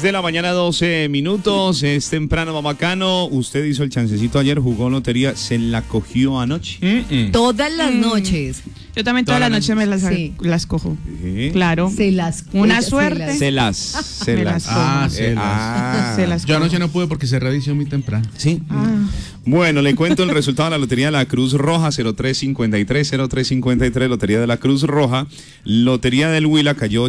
6:12 a.m. Es temprano, bacano. Usted hizo el chancecito ayer, jugó lotería, se la cogió anoche. Todas las noches. Yo también toda la noche me las, sí. las cojo. Sí. Claro. Se las Una suerte. Se las Ah, se las. cojo. Yo anoche no pude porque cerré edición muy temprano. Sí. Bueno, le cuento el resultado de la Lotería de la Cruz Roja, 0353, Lotería de la Cruz Roja. Lotería del Huila cayó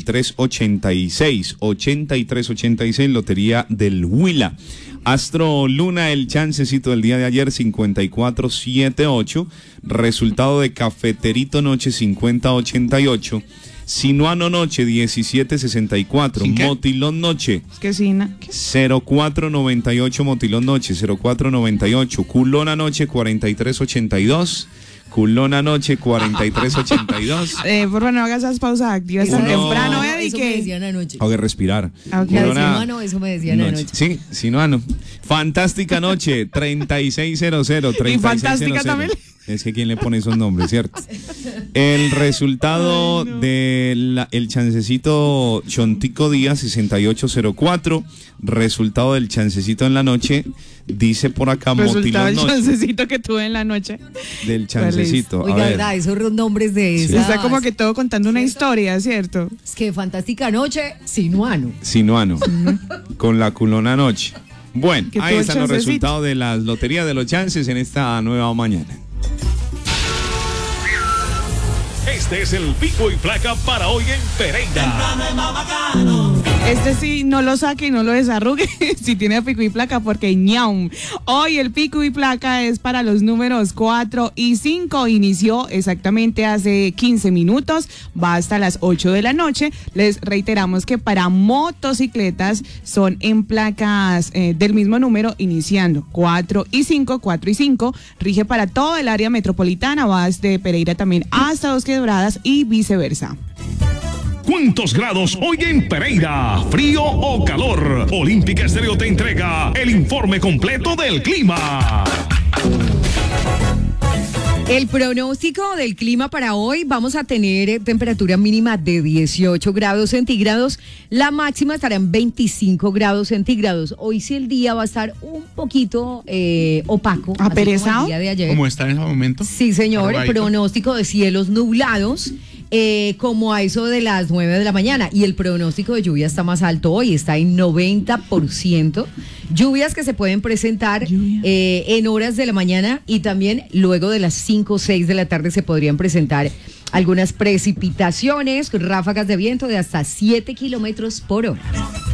8386, Lotería del Huila. Astro Luna, el chancecito del día de ayer, 5478. Resultado de Cafeterito Noche, 5088. Sinuano Noche, 1764. Motilón Noche. Es que sí, 0498, Motilón Noche, 0498. Culona Noche, 4382. Culona Noche, 4382. por favor, no hagas esas pausas activas tan temprano, Eddie. Eso me decían anoche. Hay que respirar. Okay. Sinuano, eso me decían anoche. Sí, Sinuano. Fantástica Noche, 3600. Y Fantástica también. Es que quién le pone esos nombres, ¿cierto? El resultado el chancecito Chontico Díaz, 6804. Resultado del chancecito en la noche, dice por acá Resultado Motilón del Noche. chancecito que tuve en la noche. Del chancecito. Oiga, verdad, esos nombres de esas. Está como que todo contando una historia, ¿cierto? Es que Fantástica Noche, Sinuano. Sinuano. Con la Culona Noche. Bueno, Que ahí tuvo el están los chancecito. resultados de las loterías de los chances en esta nueva mañana. Este es el pico y placa para hoy en Pereira. Este sí, no lo saque y no lo desarrugue si tiene pico y placa porque ñaum. Hoy el pico y placa es para los números 4 y 5. Inició exactamente hace 15 minutos, va hasta las 8 de la noche. Les reiteramos que para motocicletas son en placas del mismo número iniciando 4 y 5, 4 y 5. Rige para todo el área metropolitana, va desde Pereira también hasta Dos Quebradas y viceversa. ¿Cuántos grados hoy en Pereira? ¿Frío o calor? Olímpica Estéreo te entrega el informe completo del clima. El pronóstico del clima para hoy, vamos a tener temperatura mínima de 18 grados centígrados, la máxima estará en 25 grados centígrados. Hoy sí el día va a estar un poquito opaco. así como ¿Aperezado? el día de ayer. ¿Cómo está en ese momento? Sí, señor, Arrugadito. pronóstico de cielos nublados, como a eso de las 9 de la mañana. Y el pronóstico de lluvia está más alto hoy, está en 90%. Lluvias que se pueden presentar en horas de la mañana y también luego de las 5 o 6 de la tarde se podrían presentar algunas precipitaciones, ráfagas de viento de hasta 7 kilómetros por hora.